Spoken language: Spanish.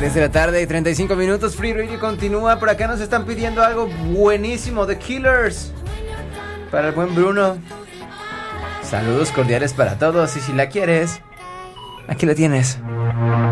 3 de la tarde y 35 minutos. Free Radio continúa. Por acá nos están pidiendo algo buenísimo. The Killers. Para el buen Bruno. Saludos cordiales para todos. Y si la quieres, aquí la tienes.